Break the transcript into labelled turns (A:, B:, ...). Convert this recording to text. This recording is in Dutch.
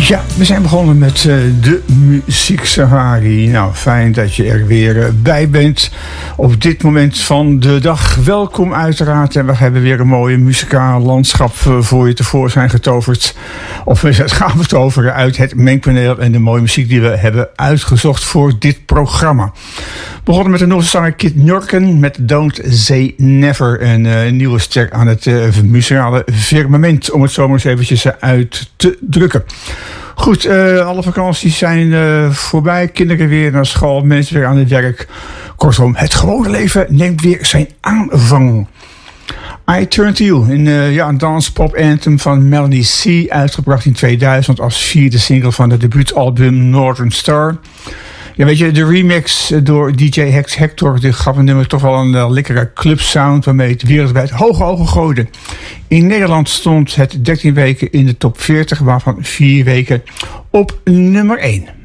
A: Ja, we zijn begonnen met de Muziek Safari. Nou, fijn dat je er weer bij bent op dit moment van de dag. Welkom uiteraard en we hebben weer een mooie muzikaal landschap voor je tevoorschijn getoverd. Of we gaan toveren uit het mengpaneel en de mooie muziek die we hebben uitgezocht voor dit programma. We begonnen met de Noorse zanger Kid Njorken met Don't Say Never. Een nieuwe ster aan het muzikale firmament, om het zo maar eens eventjes uit te drukken. Goed, alle vakanties zijn voorbij. Kinderen weer naar school, mensen weer aan het werk. Kortom, het gewone leven neemt weer zijn aanvang. I Turn To You, een dance-pop anthem van Melanie C. Uitgebracht in 2000 als vierde single van het debuutalbum Northern Star. Ja, weet je, de remix door DJ Hector, die gaf een nummer toch wel een lekkere clubsound waarmee het wereldwijd hoge ogen gooide. In Nederland stond het 13 weken in de top 40, waarvan 4 weken op nummer 1.